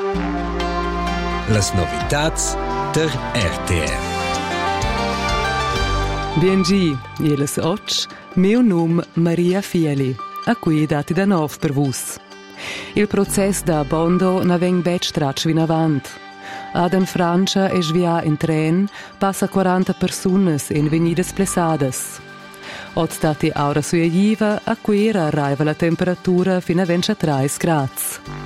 Las novitats der RTR. Biengi, ielas och, meu nome Maria Fieli, a cui dati da nov per vus. Il process da Bondo na veng bec tratsch vin avant. Ad en Francia e svia in tren passa 40 personas in venidas plessadas. Od stati aura suiagiva, a cui arriva la temperatura fino a 23 gradi.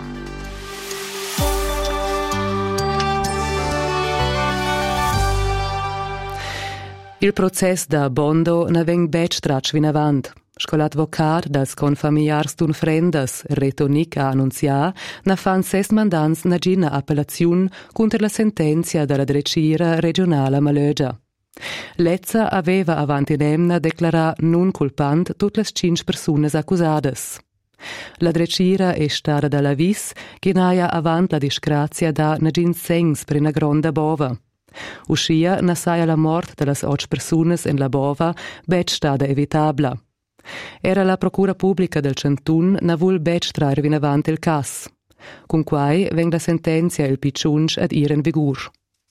Il process da Bondo na veng bec tratsch vin avant. Scoladvocat das confamiliars d'un frendas, retonic a annunciar, na fan 6 mandants na gina appellaziun contra la sentenzia della drecira regionale Malögia. Lezza aveva avant in emna declarar non culpant tutte le 5 personas accusadas. La drecira è stata dalla vis che naia avant la disgrazia da na gin sengs per una gronda bova. Uscia na saia la mort de las 8 personas en la bova bec stada evitabla. Era la procura pubblica del Cantun na vul bec traer vin avant il cas. Con quai veng la sentenzia il picciunsch ad ir in vigur.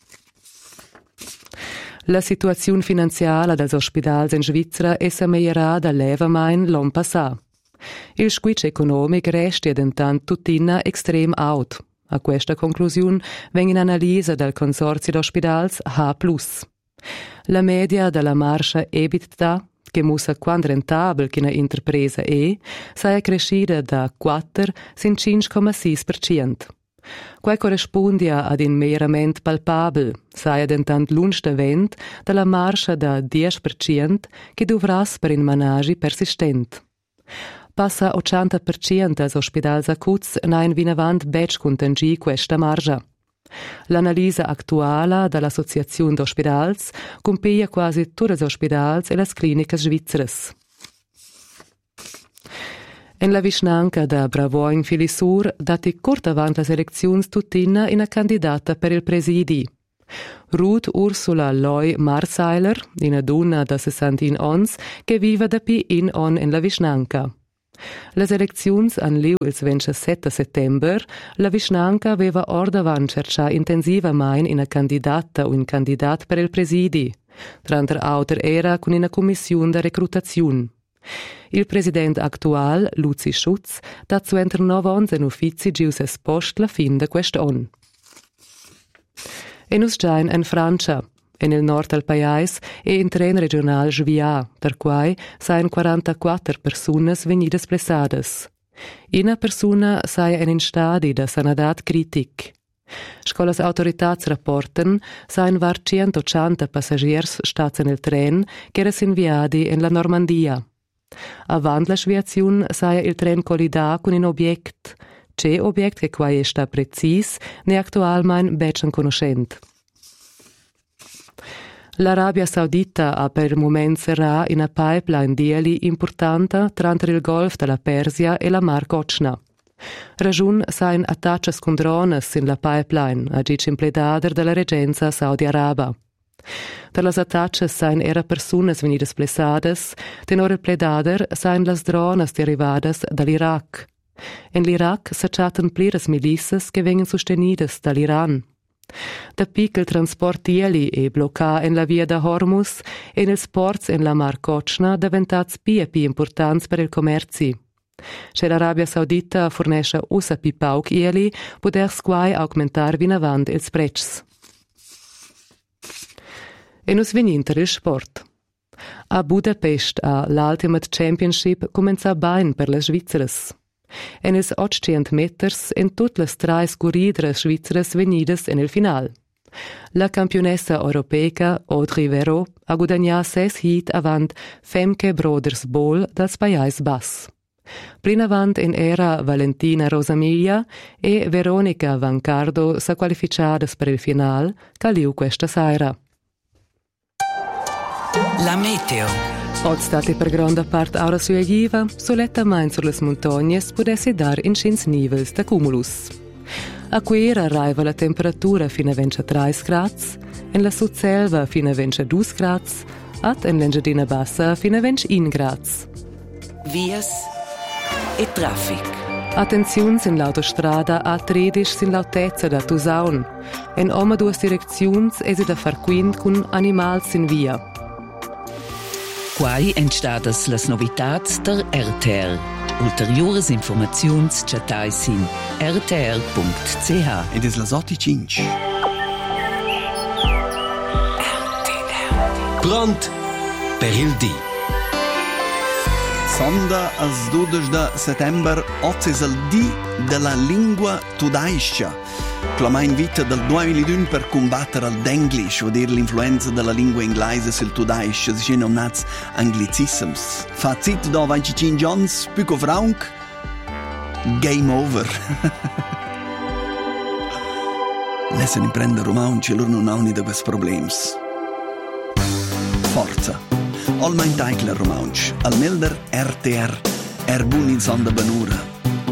La situazione finanziaria dels ospedals in Svizzera è migliorata levamain l'anno passato. Il squitch economic resti ad intant tuttina extrem out. A questa conclusione veng in analisa del consorzio d'ospedals H+. La media della marcia EBITDA, che musa quant rentabel che una interpresa è, sia crescita da 4 sin 5,6%. Quai corrisponde ad un miglioramento palpabile, sia dentant lunch de vent della marcia da 10% che dovras per un managi persistent. Passa 80% als ospedals acuts nain vinavant bec contengi questa margia. L'analisa attuale dall'Associazione d'Ospedals compia quasi tutti gli ospedals e le cliniche svizzere. En la vicinanza da Bravoin Filisur dati corta avanti le elezioni tuttina in una candidata per il presidi. Ruth Ursula Loy Marseiler, una donna da 61 anni che vive da pi in la vicinanza. Le elezioni han liu il 27 settembre, la vicinanza aveva ordavan cercar intensivamente una candidata o un candidat per il presidi, tranter auter era con una commissione di reclutazione. Il presidente attuale, Luzi Schutz, dat suenter 9 anni in uffizi gius es post la fin de quest'anno. E nus giain en Francia. En il nord del paese e in tren regional Svia, per quai sain 44 personas venidas plessadas. Una persona saia in stadi da sanadat critic. Scolas autoritats rapporten sain var 180 passagiers stats en il tren che eras inviadi en la Normandia. Avant la sviaziun saia il tren collida con un object. Ce object che quai sta precis ne actualmein becen conoscent. L'Arabia Saudita ha per il momento serrà una pipeline dieli importante tra il Golf della Persia e la Mar Ochna. Ragiun sain attaccias con drones in la pipeline, a dic impledader della regenza Saudi-Araba. Per las attaccias sain era personas venidas plessadas, tenor il pledader sain las drones derivadas dall'Iraq. In l'Iraq s'acciatan pliras milissas che vengono sostenidas dall'Iran. Da piccol transport dieli e blocca in la via da Hormuz e nel ports in la Mar Ochna diventats più importanti per il commerci. Se l'Arabia Saudita fornisce usa pi pauc ieli, poter squai aumentar vin avant ils prezzi. E nus veninter il sport. A Budapest l'Ultimate Championship comenza bain per le Svizzeres. En ils 800 meters in tutte le 3 corridere svizzeres venidas en il final. La campionessa europea Audrey Vero ha guadagnato 6 hit avant Femke Broders Bol dals Pais Bas. Plin avant in era Valentina Rosamiglia e Veronica Vancardo sa qualificadas per il final, caliu questa sera. La meteo. Od state per grande parte aura suiagiva, soletta main sur les montagnes potesse dar in schins nivels da cumulus. A quera arriva la temperatura fino a 23 gradi, in la sudselva fino a 22 gradi, ad in l'Engiadina Bassa fino a 21 gradi. Vias e traffic. Attenzione sin l'autostrada A13 sin l'autezza da Tusaun. En oma duas direcziuns esi da far quint cun animals sin via. Quai entstadas las novitats der RTR. Ulteriores informaziuns chatais in rtr.ch. Ed es las 8:05. Pront per il dì. Sonda as 12 de settembre, oggi è il dì della lingua tudaiscia. Clama invita del 2001 per combattere l'English, o dir l'influenza della lingua inglese sul tudaiscia, si sono nati anglicisms. Fazit da 25 anni, Pico Frank, game over. Lassen prendere romanci e loro non hanno di questi problemi. Forza! All mein Teigler romansch, al milder RTR, bun in Sonda Benura.